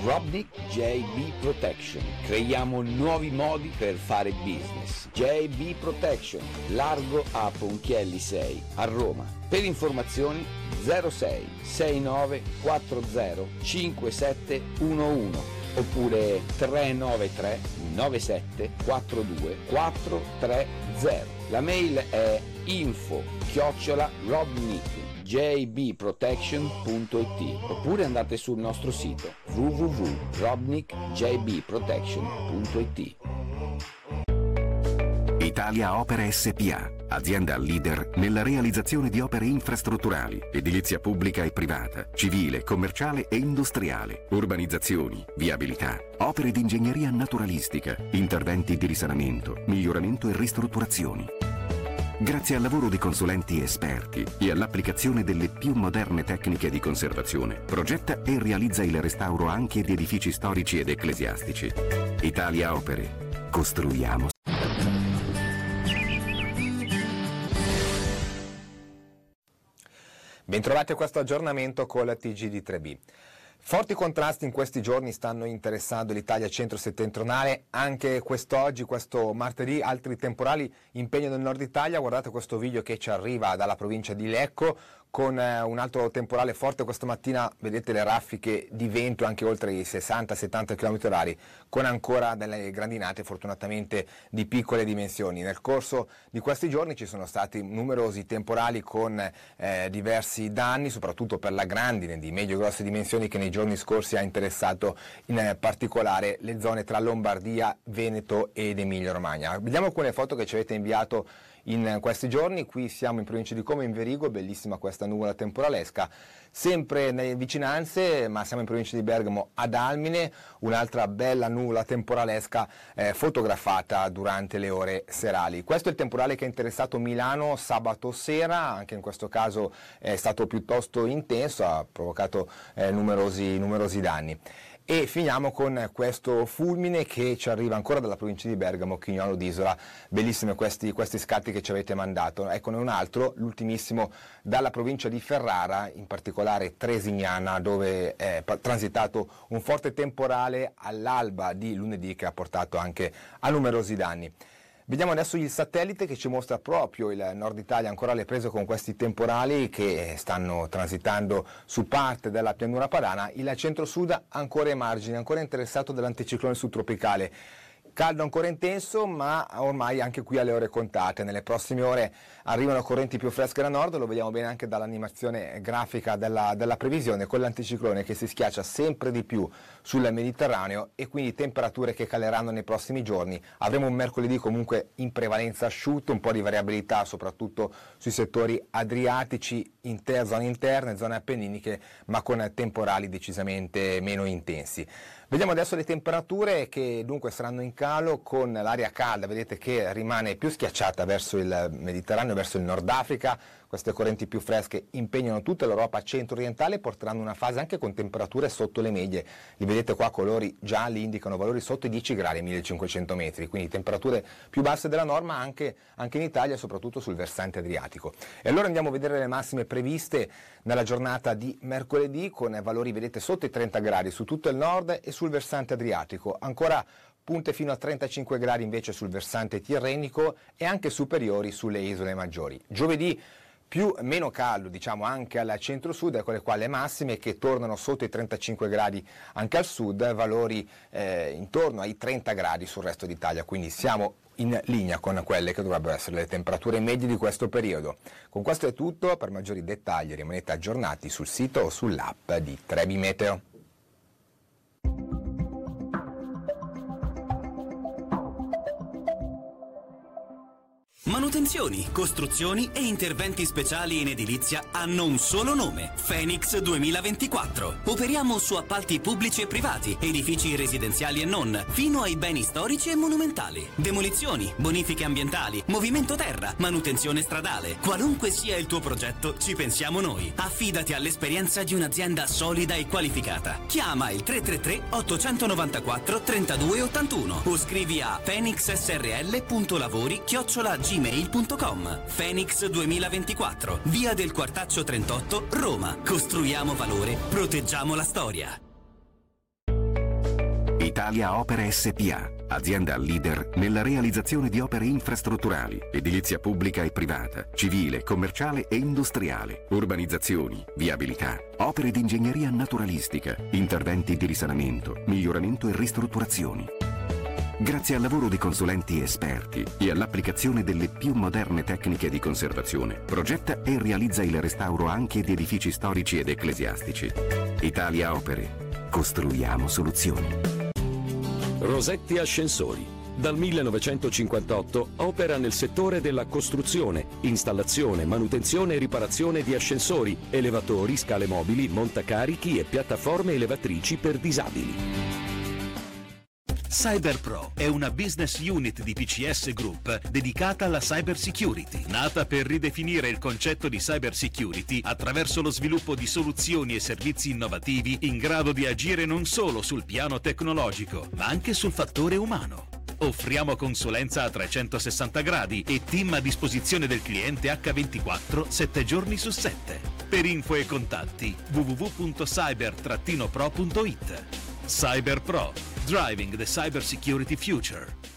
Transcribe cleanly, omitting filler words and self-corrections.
Robnik JB Protection. Creiamo nuovi modi per fare business. JB Protection, largo a Ponchielli 6 a Roma. Per informazioni 06 69 40 5711 oppure 393 97 42 430. La mail è info@robnikjbprotection.it oppure andate sul nostro sito www.robnikjbprotection.it. Italia Opere SPA, azienda leader nella realizzazione di opere infrastrutturali, edilizia pubblica e privata, civile, commerciale e industriale, urbanizzazioni, viabilità, opere di ingegneria naturalistica, interventi di risanamento, miglioramento e ristrutturazioni. Grazie al lavoro di consulenti esperti e all'applicazione delle più moderne tecniche di conservazione, progetta e realizza il restauro anche di edifici storici ed ecclesiastici. Italia Opere. Costruiamo. Bentrovati a questo aggiornamento con la TG di 3B. Forti contrasti in questi giorni stanno interessando l'Italia centro-settentrionale, anche quest'oggi, questo martedì, altri temporali impegnano il nord Italia. Guardate questo video che ci arriva dalla provincia di Lecco, con un altro temporale forte questa mattina, vedete le raffiche di vento anche oltre i 60-70 km/h, con ancora delle grandinate fortunatamente di piccole dimensioni. Nel corso di questi giorni ci sono stati numerosi temporali con diversi danni, soprattutto per la grandine di medio-grosse dimensioni che nei giorni scorsi ha interessato in particolare le zone tra Lombardia, Veneto ed Emilia-Romagna. Vediamo alcune foto che ci avete inviato in questi giorni. Qui siamo in provincia di Como, in Verigo, bellissima questa nuvola temporalesca, sempre nelle vicinanze, ma siamo in provincia di Bergamo ad Almine, un'altra bella nuvola temporalesca fotografata durante le ore serali. Questo è il temporale che ha interessato Milano sabato sera, anche in questo caso è stato piuttosto intenso, ha provocato numerosi danni. E finiamo con questo fulmine che ci arriva ancora dalla provincia di Bergamo, Chignolo d'Isola. Bellissimi questi scatti che ci avete mandato. Eccone un altro, l'ultimissimo dalla provincia di Ferrara, in particolare Tresignana, dove è transitato un forte temporale all'alba di lunedì che ha portato anche a numerosi danni. Vediamo adesso il satellite che ci mostra proprio il nord Italia ancora alle prese con questi temporali che stanno transitando su parte della pianura padana. Il centro-sud ancora ai margini, ancora interessato dall'anticiclone subtropicale. Caldo ancora intenso, ma ormai anche qui alle ore contate. Nelle prossime ore arrivano correnti più fresche da nord, lo vediamo bene anche dall'animazione grafica della previsione, con l'anticiclone che si schiaccia sempre di più sul Mediterraneo e quindi temperature che caleranno nei prossimi giorni. Avremo un mercoledì comunque in prevalenza asciutto, un po' di variabilità soprattutto sui settori adriatici, zone interne, zone appenniniche, ma con temporali decisamente meno intensi. Vediamo adesso le temperature che dunque saranno in calo, con l'aria calda, vedete che rimane più schiacciata verso il Mediterraneo, verso il Nord Africa. Queste correnti più fresche impegnano tutta l'Europa centro-orientale e porteranno una fase anche con temperature sotto le medie. Li vedete qua, colori gialli indicano valori sotto i 10 gradi a 1500 metri, quindi temperature più basse della norma anche in Italia, soprattutto sul versante adriatico. E allora andiamo a vedere le massime previste nella giornata di mercoledì, con valori, vedete, sotto i 30 gradi su tutto il nord e sul versante adriatico. Ancora punte fino a 35 gradi invece sul versante tirrenico e anche superiori sulle isole maggiori. Giovedì meno caldo, diciamo, anche al centro-sud, eccole qua le massime che tornano sotto i 35 gradi anche al sud, valori intorno ai 30 gradi sul resto d'Italia, quindi siamo in linea con quelle che dovrebbero essere le temperature medie di questo periodo. Con questo è tutto, per maggiori dettagli rimanete aggiornati sul sito o sull'app di 3B Meteo. Manutenzioni, costruzioni e interventi speciali in edilizia hanno un solo nome: Phoenix 2024. Operiamo su appalti pubblici e privati, edifici residenziali e non, fino ai beni storici e monumentali. Demolizioni, bonifiche ambientali, movimento terra, manutenzione stradale. Qualunque sia il tuo progetto, ci pensiamo noi. Affidati all'esperienza di un'azienda solida e qualificata. Chiama il 333 894 3281 o scrivi a phoenixsrl.lavori@gmail.com. Phoenix 2024, via del Quartaccio 38, Roma. Costruiamo valore, proteggiamo la storia. Italia Opere SPA, azienda leader nella realizzazione di opere infrastrutturali, edilizia pubblica e privata, civile, commerciale e industriale, urbanizzazioni, viabilità, opere di ingegneria naturalistica, interventi di risanamento, miglioramento e ristrutturazioni. Grazie al lavoro di consulenti esperti e all'applicazione delle più moderne tecniche di conservazione, progetta e realizza il restauro anche di edifici storici ed ecclesiastici. Italia Opere. Costruiamo soluzioni. Rosetti Ascensori. Dal 1958 opera nel settore della costruzione, installazione, manutenzione e riparazione di ascensori, elevatori, scale mobili, montacarichi e piattaforme elevatrici per disabili. CyberPro è una business unit di PCS Group dedicata alla cyber security, nata per ridefinire il concetto di cyber security attraverso lo sviluppo di soluzioni e servizi innovativi in grado di agire non solo sul piano tecnologico, ma anche sul fattore umano. Offriamo consulenza a 360 gradi e team a disposizione del cliente H24 7 giorni su 7. Per info e contatti www.cyber-pro.it. CyberPro. Driving the Cybersecurity Future.